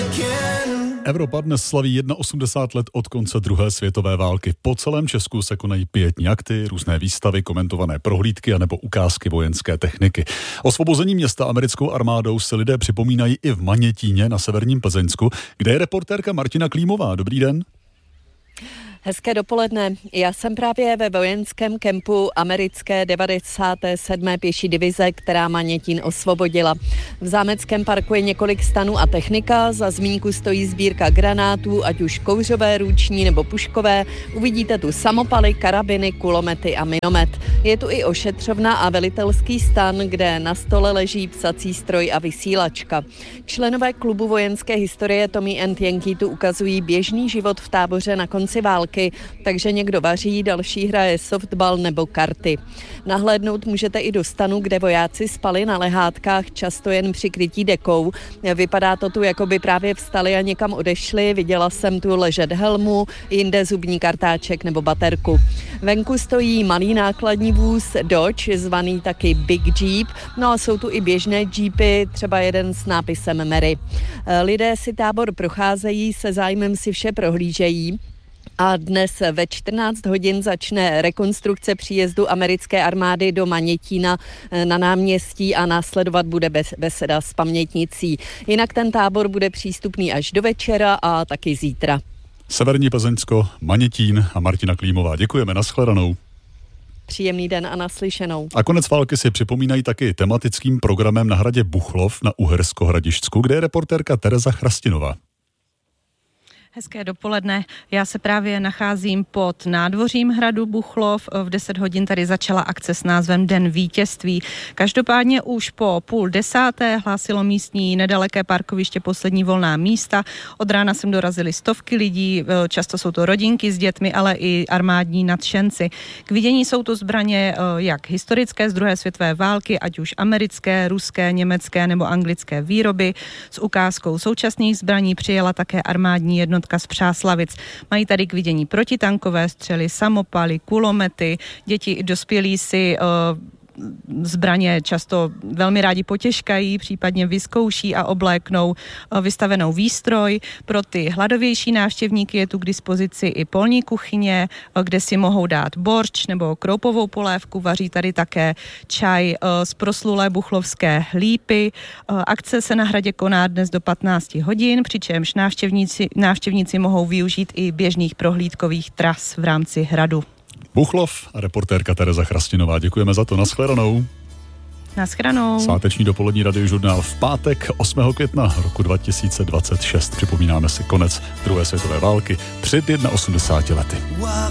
Evropa dnes slaví 81 let od konce druhé světové války. Po celém Česku se konají pietní akty, různé výstavy, komentované prohlídky a nebo ukázky vojenské techniky. Osvobození města americkou armádou se lidé připomínají i v Manětíně na severním Plzeňsku, kde je reportérka Martina Klímová. Dobrý den. Hezké dopoledne. Já jsem právě ve vojenském kempu americké 97. pěší divize, která Manětín osvobodila. V zámeckém parku je několik stanů a technika, za zmínku stojí sbírka granátů, ať už kouřové, ruční nebo puškové. Uvidíte tu samopaly, karabiny, kulomety a minomet. Je tu i ošetřovna a velitelský stan, kde na stole leží psací stroj a vysílačka. Členové klubu vojenské historie Tommy and Yankee tu ukazují běžný život v táboře na konci války, takže někdo vaří, další hraje softball nebo karty. Nahlédnout můžete i do stanu, kde vojáci spali na lehátkách, často jen přikrytí dekou. Vypadá to tu, jako by právě vstali a někam odešli. Viděla jsem tu ležet helmu, jinde zubní kartáček nebo baterku. Venku stojí malý nákladní vůz Dodge, zvaný taky Big Jeep. No a jsou tu i běžné jeepy, třeba jeden s nápisem Mary. Lidé si tábor procházejí, se zájmem si vše prohlížejí. A dnes ve 14 hodin začne rekonstrukce příjezdu americké armády do Manětína na náměstí a následovat bude beseda s pamětnicí. Jinak ten tábor bude přístupný až do večera a taky zítra. Severní Plzeňsko, Manětín a Martina Klímová. Děkujeme, nashledanou. Příjemný den a naslyšenou. A konec války si připomínají taky tematickým programem na hradě Buchlov na Uhersko-Hradišťsku, kde je reportérka Tereza Chrastinová. Hezké dopoledne. Já se právě nacházím pod nádvořím hradu Buchlov. V 10 hodin tady začala akce s názvem Den vítězství. Každopádně už po 9:30 hlásilo místní nedaleké parkoviště poslední volná místa. Od rána sem dorazily stovky lidí, často jsou to rodinky s dětmi, ale i armádní nadšenci. K vidění jsou to zbraně jak historické z druhé světové války, ať už americké, ruské, německé nebo anglické výroby. S ukázkou současných zbraní přijela také armádní jednotka z Přáslavic. Mají tady k vidění protitankové střely, samopaly, kulomety. Děti i dospělí si zbraně často velmi rádi potěžkají, případně vyzkouší a obléknou vystavenou výstroj. Pro ty hladovější návštěvníky je tu k dispozici i polní kuchyně, kde si mohou dát boršč nebo kroupovou polévku. Vaří tady také čaj z proslulé buchlovské lípy. Akce se na hradě koná dnes do 15 hodin, přičemž návštěvníci mohou využít i běžných prohlídkových tras v rámci hradu. Buchlov a reportérka Tereza Chrastinová. Děkujeme za to. Nashledanou. Nashledanou. Sváteční dopolední radiožurnál v pátek 8. května roku 2026. Připomínáme si konec druhé světové války před 81 lety.